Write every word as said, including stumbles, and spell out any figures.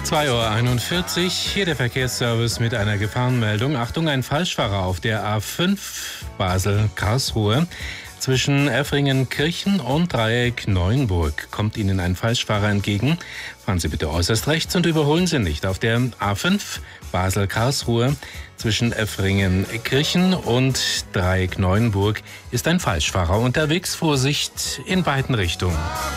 zwei Uhr einundvierzig, hier der Verkehrsservice mit einer Gefahrenmeldung. Achtung, ein Falschfahrer auf der A fünf Basel-Karlsruhe. Zwischen Effringen-Kirchen und Dreieck Neuenburg kommt Ihnen ein Falschfahrer entgegen. Fahren Sie bitte äußerst rechts und überholen Sie nicht. Auf der A fünf Basel-Karlsruhe zwischen Effringen-Kirchen und Dreieck Neuenburg ist ein Falschfahrer unterwegs. Vorsicht in beiden Richtungen.